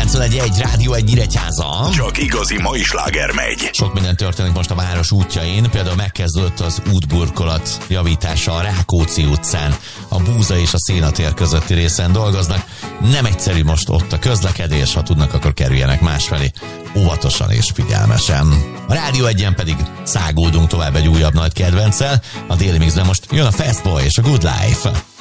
91.1 Rádió 1 Nyíregyháza. Csak igazi mai sláger megy. Sok minden történik most a város útjain, például megkezdődött az útburkolat javítása a Rákóczi utcán. A Búza és a Szénatér közötti részen dolgoznak. Nem egyszerű most ott a közlekedés, ha tudnak, akkor kerüljenek másfelé. Óvatosan és figyelmesen. A Rádió 1-en pedig szágódunk tovább egy újabb nagy kedvenccel. A Déli Mixben most jön a Fast Boy és a Good Life.